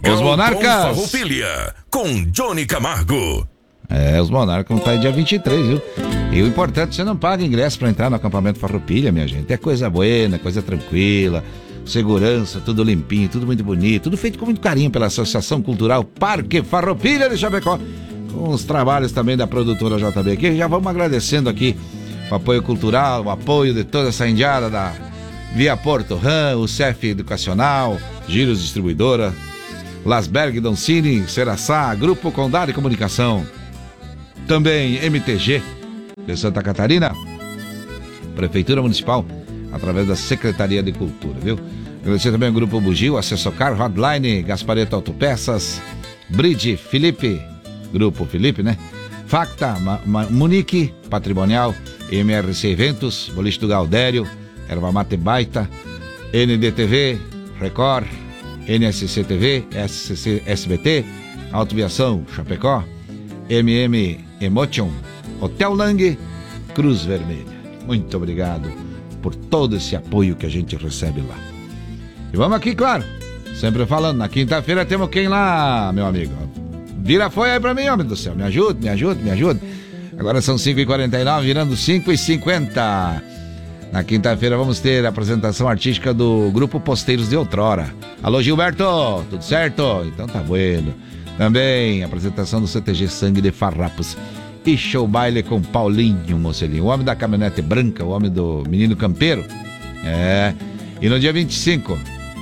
Os Monarcas. Farroupilha, com Johnny Camargo. Os Monarcas vão estar aí dia 23, viu? E o importante, você não paga ingresso pra entrar no acampamento Farroupilha, minha gente. É coisa buena, coisa tranquila, segurança, tudo limpinho, tudo muito bonito, tudo feito com muito carinho pela Associação Cultural Parque Farroupilha de Chapecó, com os trabalhos também da produtora JB aqui. Já vamos agradecendo aqui o apoio cultural, o apoio de toda essa indiada da Via Porto Ram, o CEF Educacional, Giros Distribuidora, Lasberg, Doncini, Seraçá, Grupo Condado de Comunicação, também MTG de Santa Catarina, Prefeitura Municipal, através da Secretaria de Cultura, viu? Agradecer também ao Grupo Bugio, Assessocar, Hotline, Gaspareto Autopeças, Bride, Felipe, Grupo Felipe, né? Facta, Munique, Patrimonial, MRC Eventos, Boliche do Galdério, Erva Mate Baita, NDTV, Record, NSC TV, SCC SBT, Autoviação Chapecó, MM Emotion, Hotel Lang, Cruz Vermelha. Muito obrigado por todo esse apoio que a gente recebe lá. E vamos aqui, claro, sempre falando, na quinta-feira temos quem lá, meu amigo? Vira foi aí pra mim, homem do céu, me ajude. Agora são 5h49, virando 5h50. Na quinta-feira vamos ter a apresentação artística do Grupo Posteiros de Outrora. Alô, Gilberto, tudo certo? Então tá bueno. Também a apresentação do CTG Sangue de Farrapos. E show baile com Paulinho Mocelinho, o homem da caminhonete branca, o homem do menino campeiro. E no dia 25,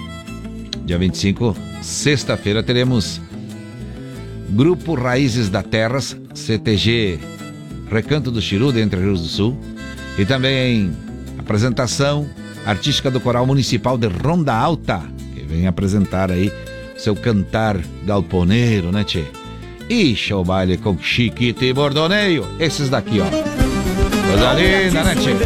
sexta-feira, teremos Grupo Raízes da Terras, CTG Recanto do Chiru, de Entre Rios do Sul. E também apresentação artística do Coral Municipal de Ronda Alta, que vem apresentar aí seu cantar galponeiro, né, tchê? E show baile com Chiquito e Bordoneio. Esses daqui, ó. Coisa linda, né, tchê?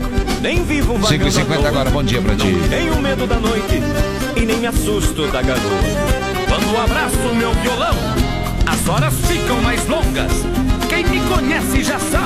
5h50 agora, bom dia pra ti. Não tenho medo da noite e nem me assusto da garoa. Quando abraço meu violão, as horas ficam mais longas. Quem me conhece já sabe